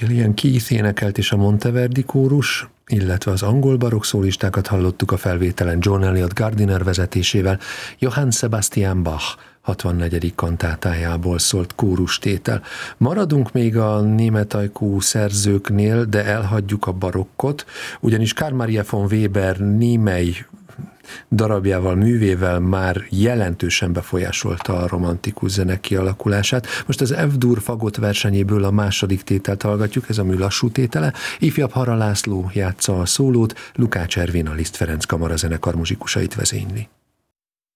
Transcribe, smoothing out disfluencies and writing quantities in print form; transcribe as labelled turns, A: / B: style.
A: Killian Keith énekelt és a Monteverdi kórus, illetve az angol barokk szólistákat hallottuk a felvételen John Eliot Gardiner vezetésével. Johann Sebastian Bach 64. kantátájából szólt kórustétel. Maradunk még a német ajkú szerzőknél, de elhagyjuk a barokkot, ugyanis Carl Maria von Weber némely darabjával, művével már jelentősen befolyásolta a romantikus zene kialakulását. Most az F-dur fagott versenyéből a második tételt hallgatjuk, ez a mű lassú tétele. Ifjabb Hara László játsza a szólót, Lukács Ervin a Liszt Ferenc kamarazenekar muzsikusait vezényli.